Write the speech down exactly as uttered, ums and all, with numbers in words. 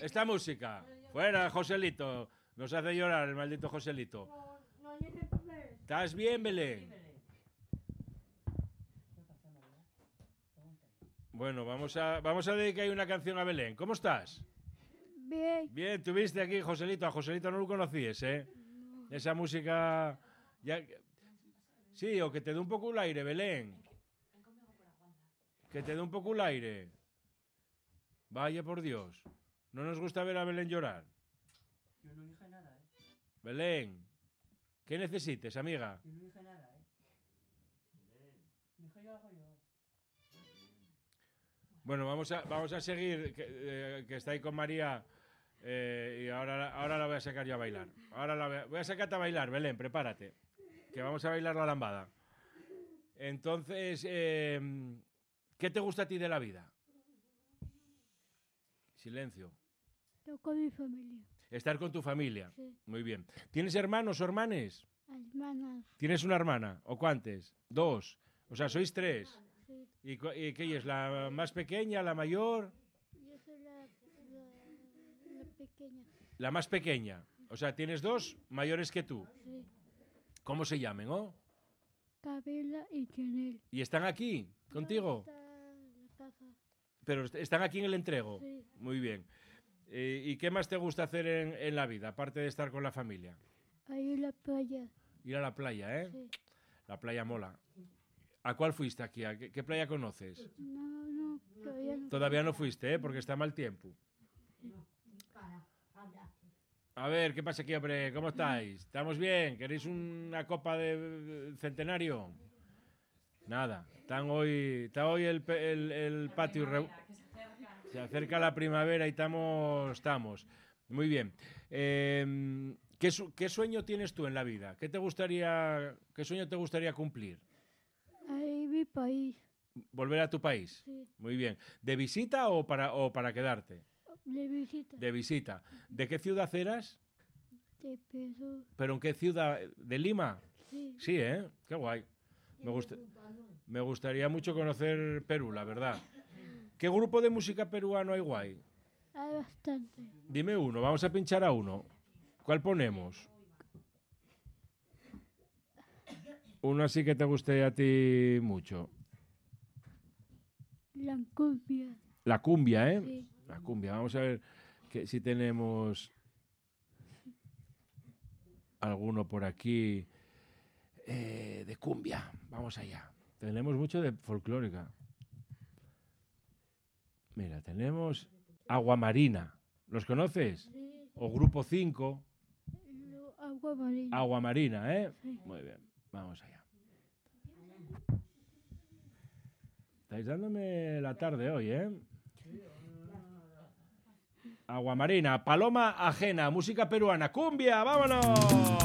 esta música. Fuera, Joselito. Nos hace llorar el maldito Joselito. ¿Estás bien, Belén? Bueno, vamos a, vamos a dedicar una canción a Belén. ¿Cómo estás? Bien. Bien, tuviste aquí, Joselito. A Joselito no lo conocías, ¿eh? No. Esa música... Ya... Sí, o que te dé un poco el aire, Belén. Que te dé un poco el aire. Vaya por Dios. No nos gusta ver a Belén llorar. Yo no dije nada, ¿eh? Belén, ¿qué necesites, amiga? Yo no dije nada, ¿eh? Belén. Dije yo algo yo. Bueno, vamos a, vamos a seguir, que, eh, que está ahí con María, eh, y ahora, ahora la voy a sacar yo a bailar. Ahora la voy a, voy a sacarte a bailar, Belén, prepárate, que vamos a bailar la lambada. Entonces, eh, ¿qué te gusta a ti de la vida? Silencio. Estoy con mi familia. Estar con tu familia. Sí. Muy bien. ¿Tienes hermanos o hermanes? Hermanas. ¿Tienes una hermana? ¿O cuántas? Dos. O sea, sois tres. Sí. ¿Y, y qué es? ¿La más pequeña, la mayor? Yo soy la, la, la pequeña. La más pequeña. O sea, tienes dos mayores que tú. Sí. ¿Cómo se llaman, oh? Camila y Chanel. ¿Y están aquí contigo? No, está en la casa. Pero est- están aquí en el entrego. Sí. Muy bien. Eh, ¿Y qué más te gusta hacer en, en la vida, aparte de estar con la familia? Ahí en la playa. Ir a la playa, ¿eh? Sí. La playa mola. ¿A cuál fuiste aquí? ¿A qué, qué playa conoces? No, no, todavía no. Todavía no fuiste, ¿eh? Porque está mal tiempo. A ver, ¿qué pasa aquí, hombre? ¿Cómo estáis? ¿Estamos bien? ¿Queréis una copa de centenario? Nada. Están hoy, está hoy el, pe- el, el patio... re- Se acerca la primavera y estamos... estamos. Muy bien. Eh, ¿qué, su- ¿Qué sueño tienes tú en la vida? ¿Qué te gustaría, qué sueño te gustaría cumplir? Ahí mi país. ¿Volver a tu país? Sí. Muy bien. ¿De visita o para, o para quedarte? De visita. De visita. ¿De qué ciudad eras? De peso. ¿Pero en qué ciudad? ¿De Lima? Sí. Sí, ¿eh? Qué guay. Me, gusta, me gustaría mucho conocer Perú, la verdad. ¿Qué grupo de música peruano hay guay? Hay bastante. Dime uno, vamos a pinchar a uno. ¿Cuál ponemos? Uno así que te guste a ti mucho. La cumbia. La cumbia, ¿eh? Sí. La cumbia. Vamos a ver que, si tenemos alguno por aquí eh, de cumbia. Vamos allá. Tenemos mucho de folclórica. Mira, tenemos Agua Marina. ¿Los conoces? Sí. O Grupo cinco. Lo- agua marina. Agua Marina, ¿eh? Sí. Muy bien. Vamos allá. Estáis dándome la tarde hoy, ¿eh? Agua Marina, Paloma Ajena, música peruana, cumbia, vámonos.